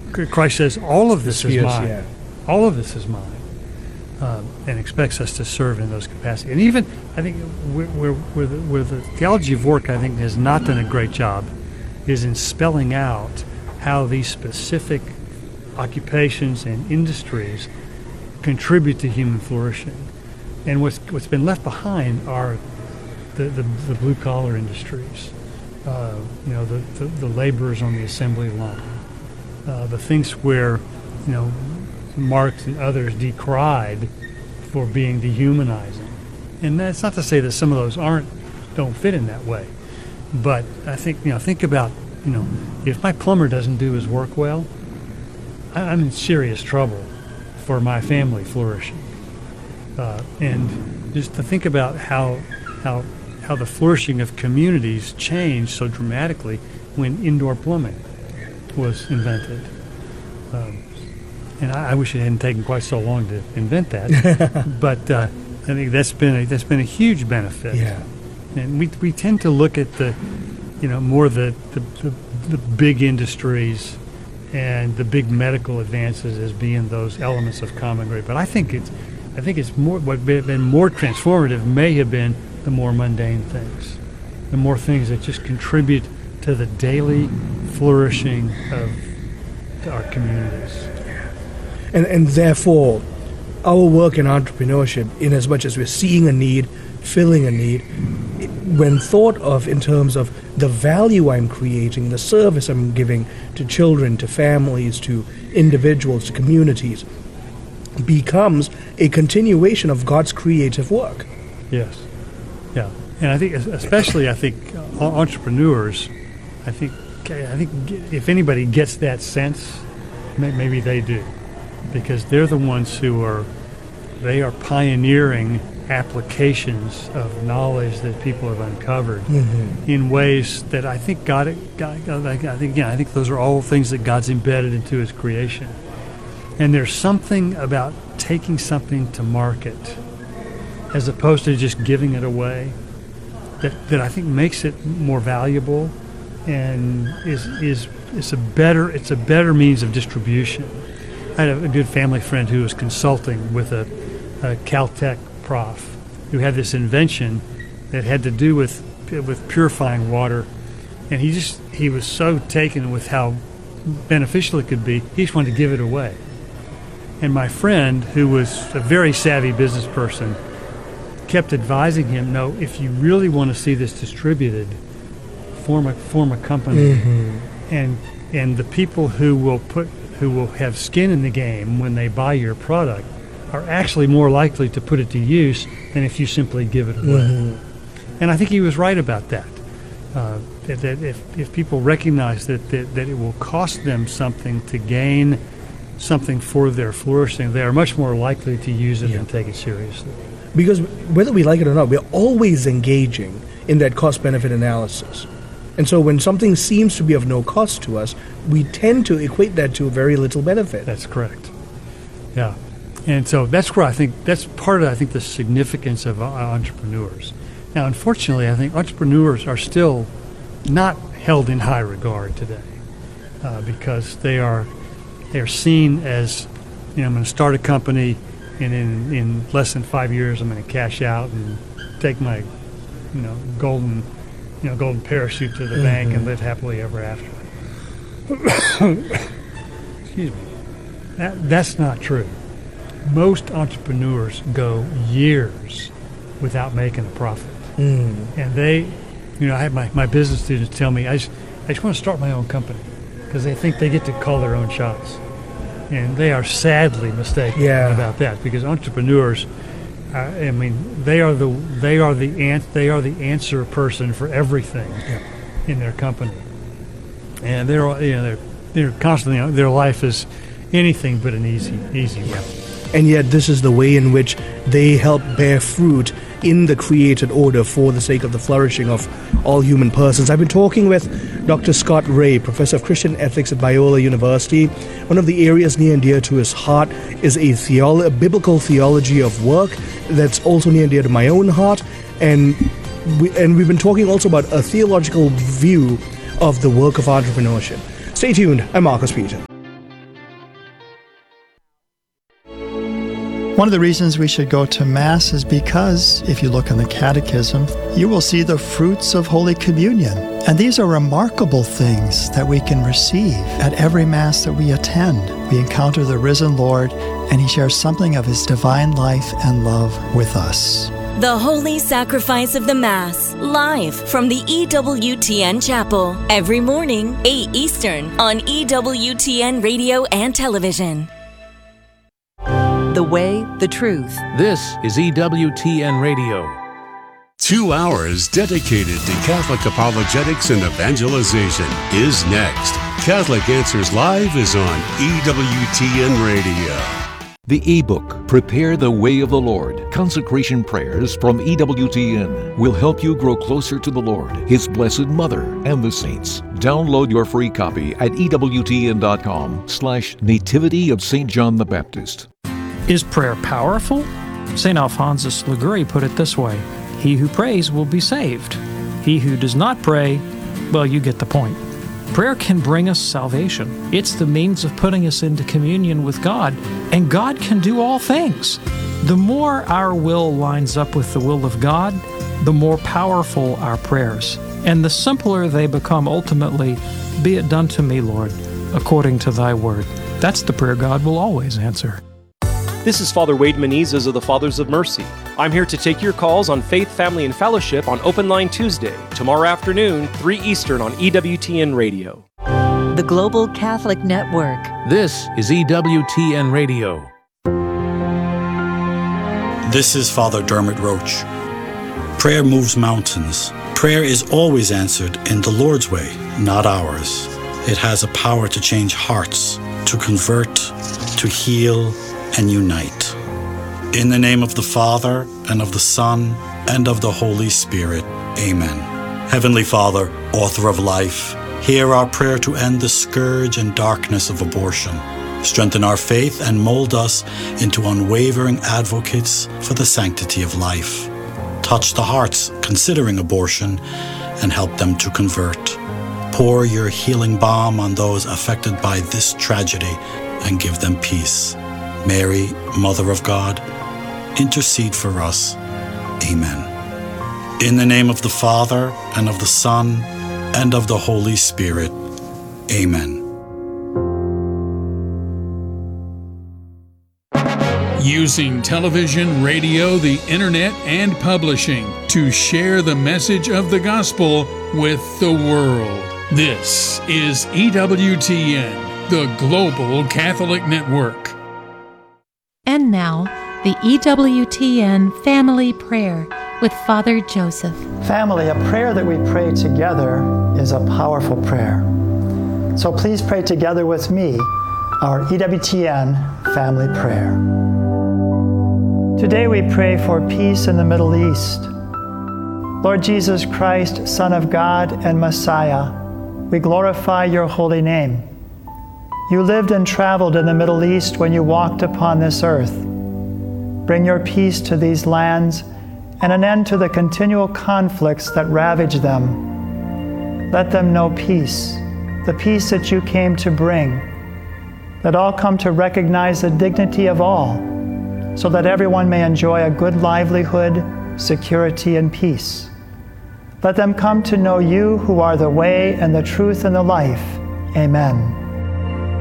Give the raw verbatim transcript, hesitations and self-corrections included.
Christ says, all of this is Spheres, mine. yeah. All of this is mine. Um, and expects us to serve in those capacities. And even, I think, where, where, where, the, where the theology of work, I think, has not done a great job is in spelling out how these specific occupations and industries contribute to human flourishing. And what's what's been left behind are the, the, the blue-collar industries, uh, you know, the, the, the laborers on the assembly line, uh, the things where, you know, Marx and others decried for being dehumanizing. And that's not to say that some of those aren't don't fit in that way. But I think, you know, think about, you know, if my plumber doesn't do his work well, I'm in serious trouble for my family flourishing. Uh, and just to think about how how how the flourishing of communities changed so dramatically when indoor plumbing was invented. Um, and I, I wish it hadn't taken quite so long to invent that. But uh, I think that's been a, that's been a huge benefit. Yeah. And we we tend to look at the, you know, more the the, the, the big industries and the big medical advances as being those elements of common good. But I think it's I think it's more what been more transformative may have been the more mundane things, the more things that just contribute to the daily flourishing of our communities. And, and therefore, our work in entrepreneurship, in as much as we're seeing a need, filling a need, it, when thought of in terms of the value I'm creating, the service I'm giving to children, to families, to individuals, to communities, becomes a continuation of God's creative work. Yes. Yeah. And I think, especially, I think uh, entrepreneurs, I think, I think if anybody gets that sense, maybe they do, because they're the ones who are, they are pioneering applications of knowledge that people have uncovered mm-hmm. in ways that I think God, God, I think, yeah, I think those are all things that God's embedded into His creation. And there's something about taking something to market as opposed to just giving it away that, that I think makes it more valuable and is is is a better it's a better means of distribution. I had a, a good family friend who was consulting with a, a Caltech prof who had this invention that had to do with with purifying water, and he just he was so taken with how beneficial it could be, he just wanted to give it away. And my friend, who was a very savvy business person, kept advising him, no, if you really want to see this distributed, form a form a company, mm-hmm. and and the people who will put who will have skin in the game when they buy your product are actually more likely to put it to use than if you simply give it away. Mm-hmm. And I think he was right about that. Uh, that, that if, if people recognize that, that that it will cost them something to gain something for their flourishing, they are much more likely to use it yeah. and take it seriously. Because whether we like it or not, we're always engaging in that cost-benefit analysis. And so when something seems to be of no cost to us, we tend to equate that to very little benefit. That's correct. Yeah. And so that's where I think, that's part of, I think, the significance of entrepreneurs. Now, unfortunately, I think entrepreneurs are still not held in high regard today uh, because they are they are seen as, you know, I'm going to start a company, and in, in less than five years, I'm going to cash out and take my, you know, golden, you know, golden parachute to the mm-hmm. bank and live happily ever after. Excuse me. That that's not true. Most entrepreneurs go years without making a profit, mm. and they, you know, I have my, my business students tell me I just I just want to start my own company because they think they get to call their own shots. And they are sadly mistaken yeah. about that, because entrepreneurs, uh, I mean, they are the they are the an, they are the answer person for everything yeah. in their company, and they're you know they're they're constantly, you know, their life is anything but an easy easy way. And yet, this is the way in which they help bear fruit in the created order for the sake of the flourishing of all human persons. I've been talking with Doctor Scott Rae, Professor of Christian Ethics at Biola University. One of the areas near and dear to his heart is a, theolo- a biblical theology of work that's also near and dear to my own heart. And, we, and we've been talking also about a theological view of the work of entrepreneurship. Stay tuned. I'm Marcus Peter. One of the reasons we should go to Mass is because, if you look in the Catechism, you will see the fruits of Holy Communion. And these are remarkable things that we can receive at every Mass that we attend. We encounter the risen Lord, and He shares something of His divine life and love with us. The Holy Sacrifice of the Mass, live from the E W T N Chapel, every morning, eight Eastern, on E W T N Radio and Television. The way, the truth. This is E W T N Radio. Two hours dedicated to Catholic apologetics and evangelization is next. Catholic Answers Live is on E W T N Radio. The ebook, Prepare the Way of the Lord, Consecration Prayers from E W T N, will help you grow closer to the Lord, His Blessed Mother, and the saints. Download your free copy at ewtn.com slash Nativity of Saint John the Baptist. Is prayer powerful? Saint Alphonsus Liguori put it this way: he who prays will be saved. He who does not pray, well, you get the point. Prayer can bring us salvation. It's the means of putting us into communion with God, and God can do all things. The more our will lines up with the will of God, the more powerful our prayers, and the simpler they become ultimately. Be it done to me, Lord, according to thy word. That's the prayer God will always answer. This is Father Wade Menezes of the Fathers of Mercy. I'm here to take your calls on Faith, Family, and Fellowship on Open Line Tuesday, tomorrow afternoon, three Eastern on E W T N Radio. The Global Catholic Network. This is E W T N Radio. This is Father Dermot Roach. Prayer moves mountains. Prayer is always answered in the Lord's way, not ours. It has a power to change hearts, to convert, to heal, and unite. In the name of the Father, and of the Son, and of the Holy Spirit. Amen. Heavenly Father, author of life, hear our prayer to end the scourge and darkness of abortion. Strengthen our faith and mold us into unwavering advocates for the sanctity of life. Touch the hearts considering abortion and help them to convert. Pour your healing balm on those affected by this tragedy and give them peace. Mary, Mother of God, intercede for us. Amen. In the name of the Father, and of the Son, and of the Holy Spirit. Amen. Using television, radio, the internet, and publishing to share the message of the gospel with the world. This is E W T N, the Global Catholic Network. And now, the E W T N Family Prayer with Father Joseph. Family, a prayer that we pray together is a powerful prayer. So please pray together with me our E W T N Family Prayer. Today we pray for peace in the Middle East. Lord Jesus Christ, Son of God and Messiah, we glorify your holy name. You lived and traveled in the Middle East when you walked upon this earth. Bring your peace to these lands and an end to the continual conflicts that ravage them. Let them know peace, the peace that you came to bring. Let all come to recognize the dignity of all, so that everyone may enjoy a good livelihood, security, and peace. Let them come to know you who are the way and the truth and the life. Amen.